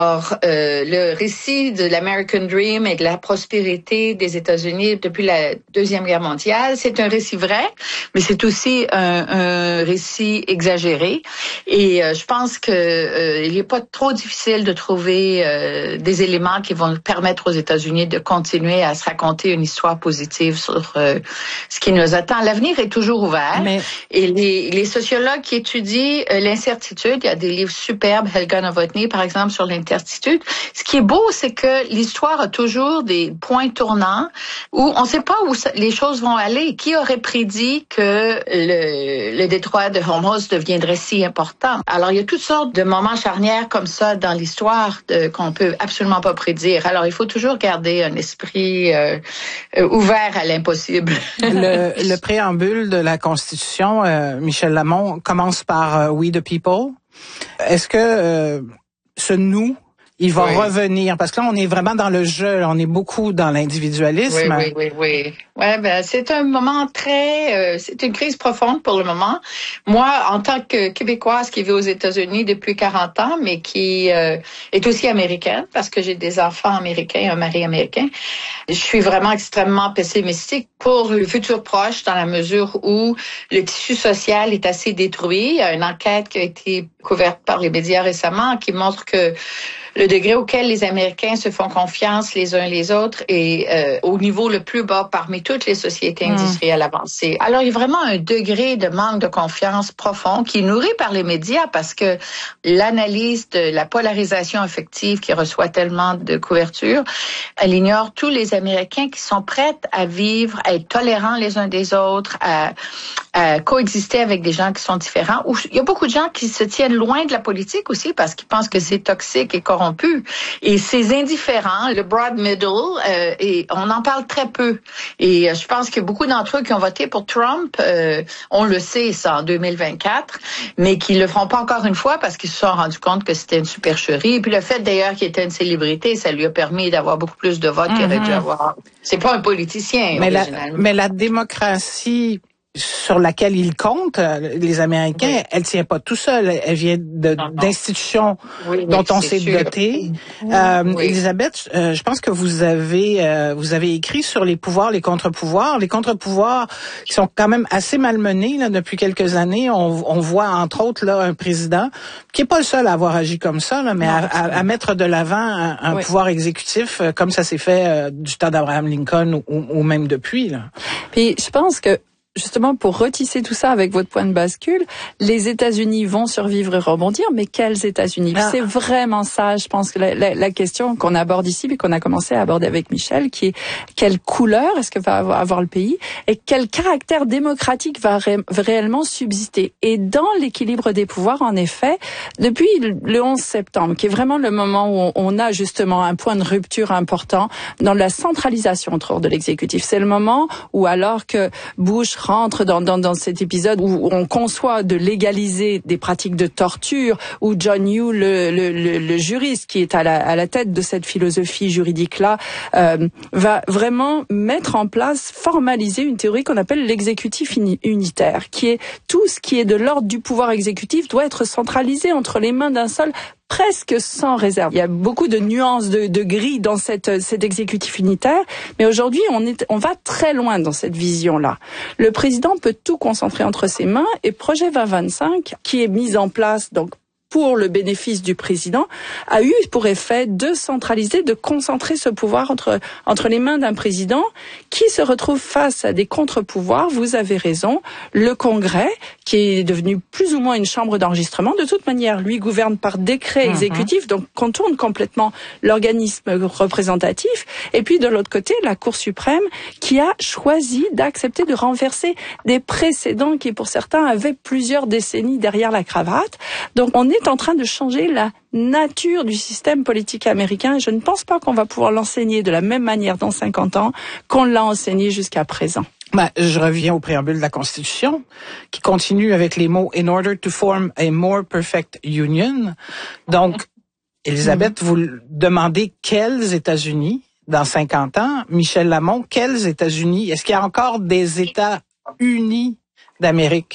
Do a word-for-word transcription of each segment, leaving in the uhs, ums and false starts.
Or, euh, le récit de l'American Dream et de la prospérité des États-Unis depuis la Deuxième Guerre mondiale, c'est un récit vrai, mais c'est aussi un, un récit exagéré. Et euh, je pense que euh, il n'est pas trop difficile de trouver euh, des éléments qui vont permettre aux États-Unis de continuer à se raconter une histoire positive sur euh, ce qui nous attend. L'avenir est toujours ouvert. Mais... Et les, les sociologues qui étudient euh, l'incertitude, il y a des livres superbes, Helga Novotny, par exemple, sur l'incertitude. Ce qui est beau, c'est que l'histoire a toujours des points tournants où on ne sait pas où ça, les choses vont aller. Qui aurait prédit que le, le détroit de Hormuz deviendrait si important? Alors, il y a toutes sortes de moments charnières comme ça dans l'histoire de, qu'on peut absolument pas prédire. Alors, il faut toujours garder un esprit euh, euh, ouvert à l'impossible. le, le préambule de la Constitution, euh, Michel Lamont, commence par euh, « We the people ». Est-ce que euh, ce « nous », il va oui. revenir, parce que là, on est vraiment dans le jeu, on est beaucoup dans l'individualisme. Oui, oui, oui, oui. Ouais, ben, c'est un moment très, euh, c'est une crise profonde pour le moment. Moi, en tant que Québécoise qui vit aux États-Unis depuis quarante ans, mais qui euh, est aussi américaine, parce que j'ai des enfants américains et un mari américain, je suis vraiment extrêmement pessimistique pour le futur proche, dans la mesure où le tissu social est assez détruit. Il y a une enquête qui a été couverte par les médias récemment qui montre que le degré auquel les Américains se font confiance les uns les autres est euh, au niveau le plus bas parmi toutes les sociétés industrielles mmh. avancées. Alors, il y a vraiment un degré de manque de confiance profond qui est nourri par les médias parce que l'analyse de la polarisation affective qui reçoit tellement de couverture, elle ignore tous les Américains qui sont prêts à vivre, à être tolérants les uns des autres, à, à coexister avec des gens qui sont différents. Il y a beaucoup de gens qui se tiennent loin de la politique aussi parce qu'ils pensent que c'est toxique et corrompu. Et ces indifférents, le broad middle, euh, et on en parle très peu. Et euh, je pense que beaucoup d'entre eux qui ont voté pour Trump, euh, on le sait, ça en deux mille vingt-quatre, mais qui le feront pas encore une fois parce qu'ils se sont rendus compte que c'était une supercherie. Et puis le fait d'ailleurs qu'il était une célébrité, ça lui a permis d'avoir beaucoup plus de votes mm-hmm. qu'il aurait dû avoir. C'est pas un politicien, mais la, mais la démocratie sur laquelle ils comptent, les Américains, oui. elle tient pas tout seul. Elle vient de, non, non. d'institutions oui, dont oui, on s'est doté. Oui. Euh, oui. Elisabeth, euh, je pense que vous avez euh, vous avez écrit sur les pouvoirs, les contre-pouvoirs. Les contre-pouvoirs qui sont quand même assez malmenés là, depuis quelques années. On, on voit entre autres là un président qui est pas le seul à avoir agi comme ça, là, mais non, à, à, à mettre de l'avant un, un oui. pouvoir exécutif euh, comme ça s'est fait euh, du temps d'Abraham Lincoln ou, ou même depuis. Là. Puis je pense que justement, pour retisser tout ça avec votre point de bascule, les États-Unis vont survivre et rebondir, mais quels États-Unis? Ah. C'est vraiment ça, je pense que la, la, la question qu'on aborde ici, mais qu'on a commencé à aborder avec Michel, qui est quelle couleur est-ce que va avoir, avoir le pays et quel caractère démocratique va ré, réellement subsister. Et dans l'équilibre des pouvoirs, en effet, depuis le onze septembre, qui est vraiment le moment où on a justement un point de rupture important dans la centralisation autour de l'exécutif. C'est le moment où, alors que Bush rentre dans, dans, dans cet épisode où on conçoit de légaliser des pratiques de torture, où John Yoo, le, le, le, le juriste qui est à la, à la tête de cette philosophie juridique-là, euh, va vraiment mettre en place, formaliser une théorie qu'on appelle l'exécutif unitaire, qui est tout ce qui est de l'ordre du pouvoir exécutif doit être centralisé entre les mains d'un seul, presque sans réserve. Il y a beaucoup de nuances de, de gris dans cette, cet exécutif unitaire, mais aujourd'hui, on est, on va très loin dans cette vision-là. Le président peut tout concentrer entre ses mains et Projet vingt vingt-cinq, qui est mis en place, donc, pour le bénéfice du président, a eu pour effet de centraliser, de concentrer ce pouvoir entre, entre les mains d'un président qui se retrouve face à des contre-pouvoirs. Vous avez raison. Le Congrès, qui est devenu plus ou moins une chambre d'enregistrement, de toute manière, lui gouverne par décret exécutif, mm-hmm. donc contourne complètement l'organisme représentatif. Et puis, de l'autre côté, la Cour suprême, qui a choisi d'accepter de renverser des précédents qui, pour certains, avaient plusieurs décennies derrière la cravate. Donc, on est en train de changer la nature du système politique américain et je ne pense pas qu'on va pouvoir l'enseigner de la même manière dans cinquante ans qu'on l'a enseigné jusqu'à présent. Ben, je reviens au préambule de la Constitution qui continue avec les mots « in order to form a more perfect union ». Donc, Elisabeth, mm-hmm. vous demandez quels États-Unis dans cinquante ans? Michel Lamont, quels États-Unis? Est-ce qu'il y a encore des États unis d'Amérique?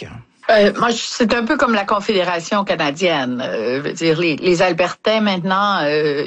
Euh, moi, c'est un peu comme la Confédération canadienne. Euh, je veux dire, les, les Albertains maintenant, euh,